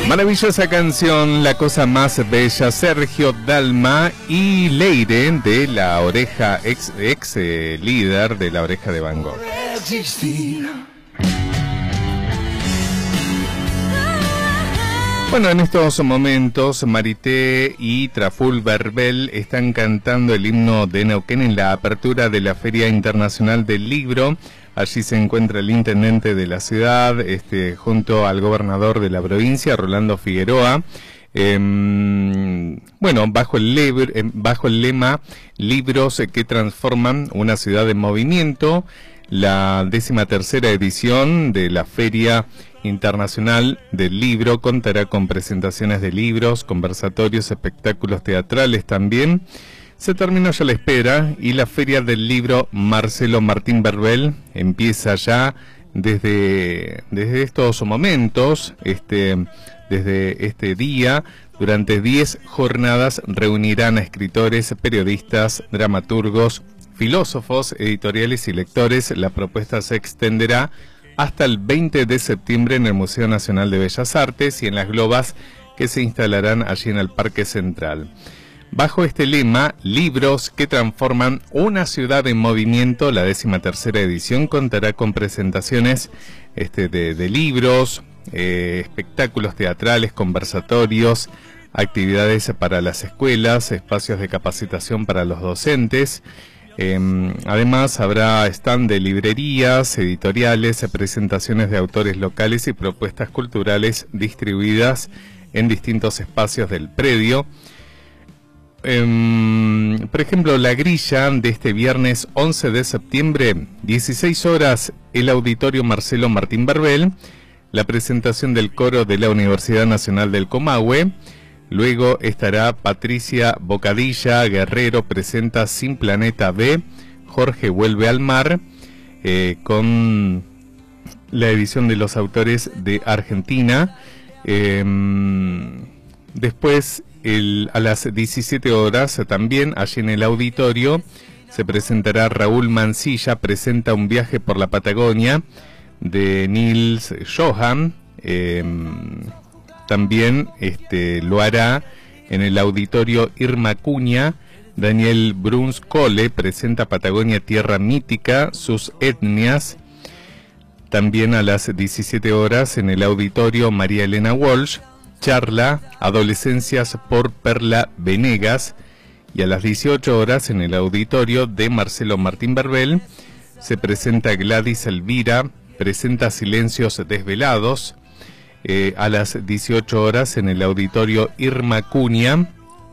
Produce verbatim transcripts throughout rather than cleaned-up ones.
Maravillosa canción, La cosa más bella, Sergio Dalma y Leire de La Oreja, ex, ex eh, líder de La Oreja de Van Gogh. Bueno, en estos momentos Marité y Traful Verbel están cantando el himno de Neuquén en la apertura de la Feria Internacional del Libro. Allí se encuentra el intendente de la ciudad, este, junto al gobernador de la provincia, Rolando Figueroa. Eh, bueno, bajo el, lever, eh, bajo el lema Libros que transforman una ciudad en movimiento, la décima tercera edición de la Feria Internacional del Libro contará con presentaciones de libros, conversatorios, espectáculos teatrales también. Se terminó ya la espera y la Feria del Libro Marcelo Martín Verbel empieza ya desde, desde estos momentos, este, desde este día. Durante diez jornadas reunirán a escritores, periodistas, dramaturgos, filósofos, editoriales y lectores. La propuesta se extenderá hasta el veinte de septiembre en el Museo Nacional de Bellas Artes y en las globas que se instalarán allí en el Parque Central. Bajo este lema, Libros que transforman una ciudad en movimiento, la décima tercera edición contará con presentaciones este, de, de libros, eh, espectáculos teatrales, conversatorios, actividades para las escuelas, espacios de capacitación para los docentes. Eh, además habrá stand de librerías, editoriales, presentaciones de autores locales y propuestas culturales distribuidas en distintos espacios del predio. Eh, por ejemplo, la grilla de este viernes once de septiembre, dieciséis horas, el Auditorio Marcelo Martín Verbel, la presentación del coro de la Universidad Nacional del Comahue. Luego estará Patricia Bocadilla Guerrero presenta Sin Planeta B, Jorge vuelve al mar, eh, con la edición de los autores de Argentina. Eh, después, el, a las diecisiete horas, también allí en el auditorio, se presentará Raúl Mancilla, presenta Un viaje por la Patagonia, de Nils Johan. Eh, También este, lo hará en el auditorio Irma Acuña. Daniel Bruns Cole presenta Patagonia, tierra mítica, sus etnias. También a las diecisiete horas en el auditorio María Elena Walsh, charla Adolescencias por Perla Venegas. Y a las dieciocho horas en el auditorio de Marcelo Martín Verbel se presenta Gladys Elvira, presenta Silencios Desvelados. Eh, a las dieciocho horas en el auditorio Irma Acuña,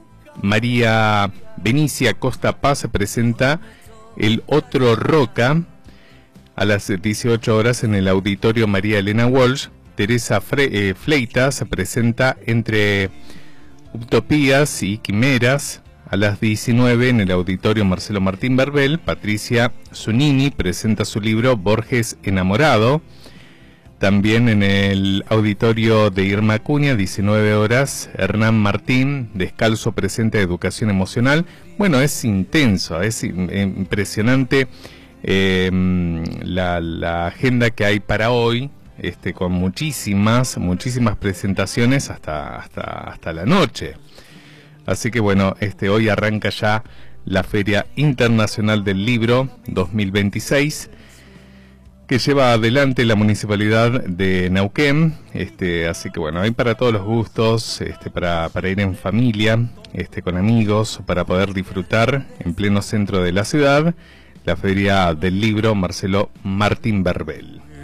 María Benicia Costa Paz presenta El Otro Roca. A las dieciocho horas en el auditorio María Elena Walsh, Teresa Fre eh, Fleitas presenta Entre Utopías y Quimeras. A las diecinueve en el auditorio Marcelo Martín Verbel, Patricia Zunini presenta su libro Borges Enamorado. También en el auditorio de Irma Acuña, diecinueve horas, Hernán Martín, Descalzo presenta Educación Emocional. Bueno, es intenso, es impresionante eh, la, la agenda que hay para hoy, este, con muchísimas, muchísimas presentaciones hasta, hasta, hasta la noche. Así que bueno, este, hoy arranca ya la Feria Internacional del Libro dos mil veintiséis. Que lleva adelante la Municipalidad de Neuquén, este, así que bueno, hay para todos los gustos, este, para, para ir en familia, este, con amigos, para poder disfrutar en pleno centro de la ciudad, la Feria del Libro Marcelo Martín Verbel.